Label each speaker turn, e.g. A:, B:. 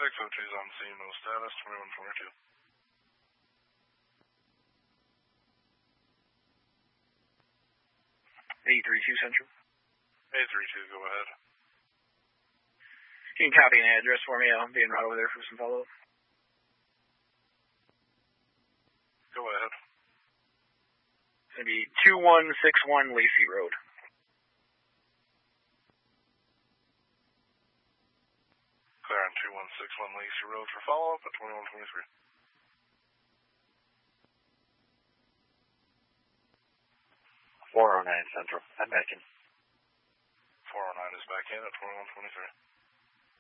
A: OT's on scene, no status, 2122.
B: 832 Central.
A: 832, go ahead.
B: Can you copy an address for me? I'm being right over there for some follow-up.
A: Go ahead.
B: It's going to be 2161 Lacey Road.
A: Clear on 2161 Lacey Road for follow-up at 2123.
C: 409 Central. I'm back in.
A: 409 is back in at 2123.